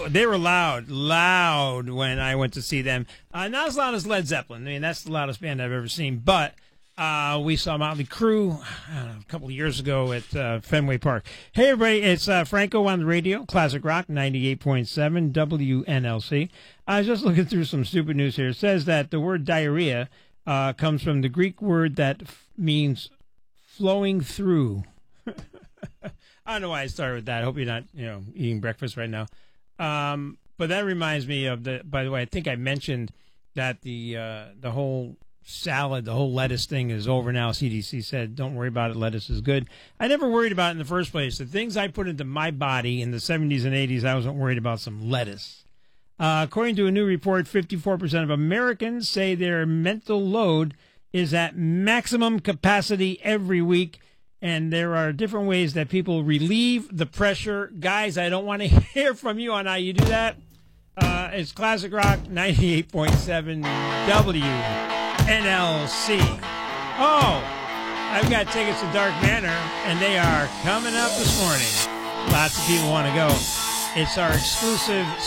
they were loud when I went to see them. Not as loud as Led Zeppelin. I mean, that's the loudest band I've ever seen. But we saw Motley Crue a couple of years ago at Fenway Park. Hey, everybody, it's Franco on the radio, Classic Rock 98.7 WNLC. I was just looking through some stupid news here. It says that the word diarrhea comes from the Greek word that means flowing through. I don't know why I started with that. I hope you're not, eating breakfast right now. But that reminds me of by the way, I think I mentioned that the whole salad, the whole lettuce thing is over now. CDC said, don't worry about it. Lettuce is good. I never worried about it in the first place. The things I put into my body in the 70s and 80s, I wasn't worried about some lettuce. According to a new report, 54% of Americans say their mental load is at maximum capacity every week. And there are different ways that people relieve the pressure. Guys, I don't want to hear from you on how you do that. It's Classic Rock 98.7 WNLC. Oh, I've got tickets to Dark Manor, and they are coming up this morning. Lots of people want to go. It's our exclusive